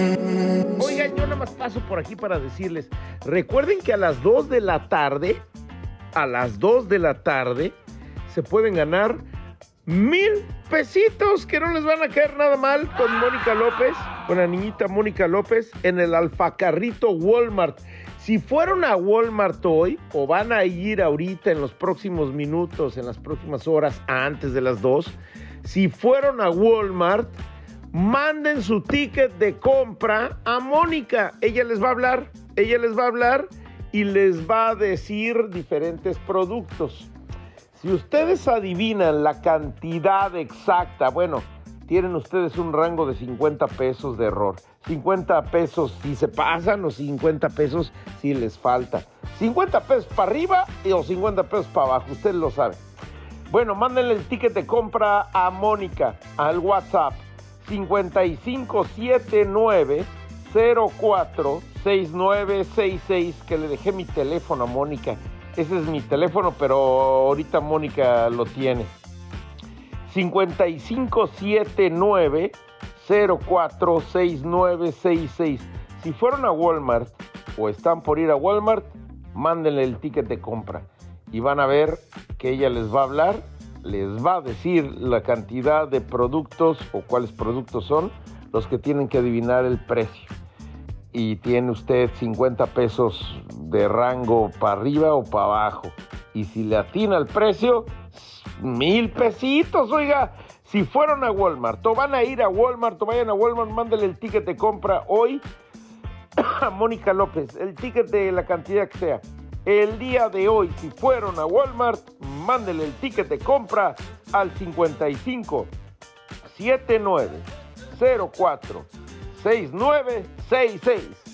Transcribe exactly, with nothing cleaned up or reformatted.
Oigan, yo nada más paso por aquí para decirles, recuerden que a las dos de la tarde, a las dos de la tarde, se pueden ganar mil pesitos que no les van a caer nada mal con Mónica López, con la niñita Mónica López en el Alfacarrito Walmart. Si fueron a Walmart hoy o van a ir ahorita en los próximos minutos, en las próximas horas antes de las dos, si fueron a Walmart, manden su ticket de compra a Mónica. Ella les va a hablar, ella les va a hablar y les va a decir diferentes productos. Si ustedes adivinan la cantidad exacta, bueno, tienen ustedes un rango de cincuenta pesos de error. cincuenta pesos si se pasan o cincuenta pesos si les falta. cincuenta pesos para arriba o cincuenta pesos para abajo, ustedes lo saben. Bueno, mándenle el ticket de compra a Mónica al WhatsApp cincuenta y cinco setenta y nueve cero cuatro sesenta y nueve sesenta y seis, que le dejé mi teléfono a Mónica. Ese es mi teléfono, pero ahorita Mónica lo tiene. cincuenta y cinco setenta y nueve cero cuatro sesenta y nueve sesenta y seis. Si fueron a Walmart o están por ir a Walmart, mándenle el ticket de compra y van a ver que ella les va a hablar, les va a decir la cantidad de productos o cuáles productos son los que tienen que adivinar el precio. Y tiene usted cincuenta pesos de rango para arriba o para abajo. Y si le atina el precio, mil pesitos, oiga. Si fueron a Walmart o van a ir a Walmart o vayan a Walmart, mándale el ticket de compra hoy a Mónica López. El ticket de la cantidad que sea. El día de hoy, si fueron a Walmart, mándele el ticket de compra al cincuenta y cinco setenta y nueve cero cuatro sesenta y nueve sesenta y seis.